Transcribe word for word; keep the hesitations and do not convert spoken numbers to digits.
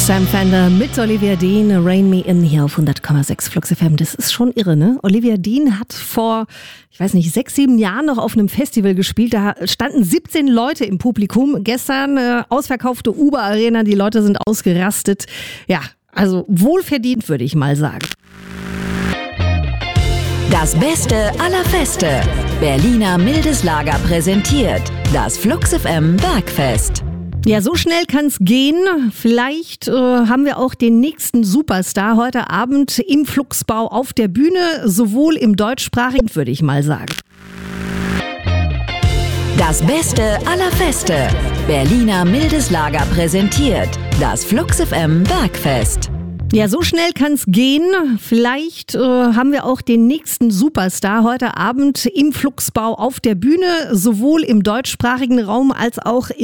Sam Fender mit Olivia Dean, Rain Me In hier auf hundert Komma sechs Flux F M. Das ist schon irre, ne? Olivia Dean hat vor, ich weiß nicht, sechs, sieben Jahren noch auf einem Festival gespielt. Da standen siebzehn Leute im Publikum. Gestern äh, ausverkaufte Uber-Arena, die Leute sind ausgerastet. Ja, also wohlverdient, würde ich mal sagen. Das Beste aller Feste. Berliner Mildes Lager präsentiert das Flux F M Bergfest. Ja, so schnell kann's gehen. Vielleicht äh, haben wir auch den nächsten Superstar heute Abend im Fluxbau auf der Bühne, sowohl im deutschsprachigen, würde ich mal sagen. Das Beste aller Feste. Berliner Mildes Lager präsentiert das Flux F M Bergfest. Ja, so schnell kann's gehen. Vielleicht äh, haben wir auch den nächsten Superstar heute Abend im Fluxbau auf der Bühne, sowohl im deutschsprachigen Raum als auch